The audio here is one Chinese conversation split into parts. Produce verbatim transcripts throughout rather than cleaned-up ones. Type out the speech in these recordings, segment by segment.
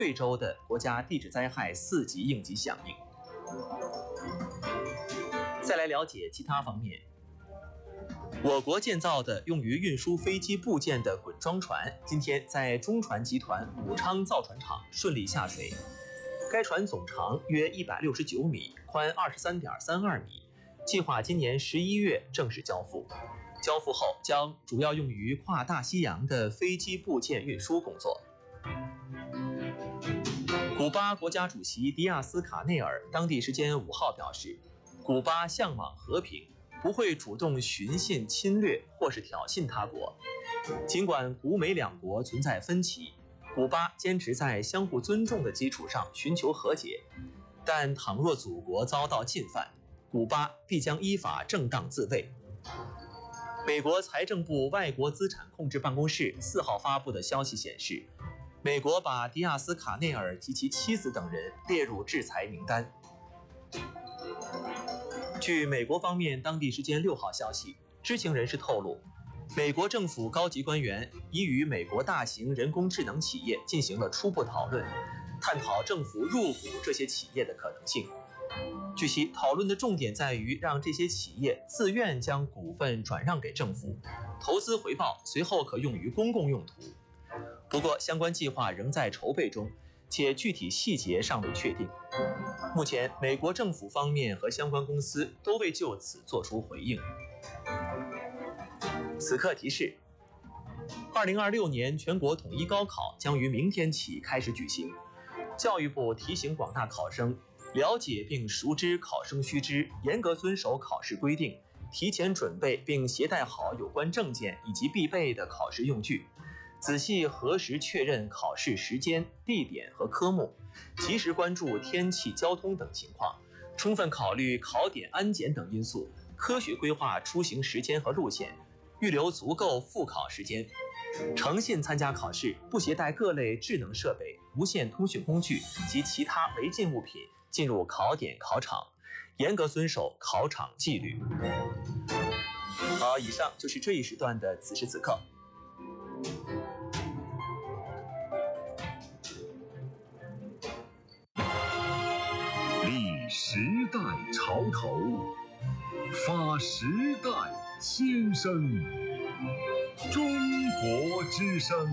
贵州的国家地质灾害四级应急响应。再来了解其他方面。我国建造的用于运输飞机部件的滚装船，今天在中船集团武昌造船厂顺利下水。该船总长约一百六十九米，宽二十三点三二米，计划今年十一月正式交付。交付后将主要用于跨大西洋的飞机部件运输工作。古巴国家主席迪亚斯卡内尔当地时间五号表示，古巴向往和平，不会主动寻衅侵略或是挑衅他国。尽管古美两国存在分歧，古巴坚持在相互尊重的基础上寻求和解，但倘若祖国遭到进犯，古巴必将依法正当自卫。美国财政部外国资产控制办公室四号发布的消息显示，美国把迪亚斯卡内尔及其妻子等人列入制裁名单。据美国方面当地时间六号消息，知情人士透露，美国政府高级官员已与美国大型人工智能企业进行了初步讨论，探讨政府入股这些企业的可能性。据悉，讨论的重点在于让这些企业自愿将股份转让给政府，投资回报随后可用于公共用途。不过，相关计划仍在筹备中，且具体细节尚未确定。目前，美国政府方面和相关公司都未就此作出回应。此刻提示：二零二六年全国统一高考将于明天起开始举行。教育部提醒广大考生，了解并熟知考生须知，严格遵守考试规定，提前准备并携带好有关证件以及必备的考试用具，仔细核实确认考试时间、地点和科目，及时关注天气、交通等情况，充分考虑考点安检等因素，科学规划出行时间和路线，预留足够复考时间。诚信参加考试，不携带各类智能设备、无线通讯工具及其他违禁物品进入考点考场，严格遵守考场纪律。好，以上就是这一时段的此时此刻。 立时代潮头，发时代先声，中国之声。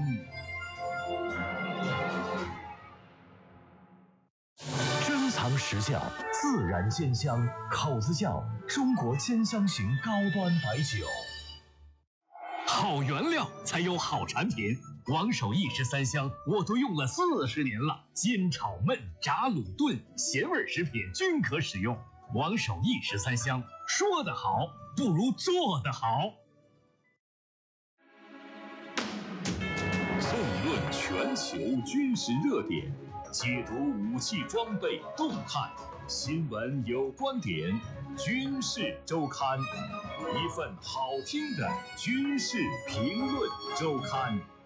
珍藏实窖，自然鲜香，口子窖中国兼香型高端白酒。好原料才有好产品。王守义十三香，我都用了四十年了，煎炒焖炸卤炖，咸味食品均可使用。王守义十三香，说得好，不如做得好。纵论全球军事热点，解读武器装备动态，新闻有观点，军事周刊，一份好听的军事评论周刊。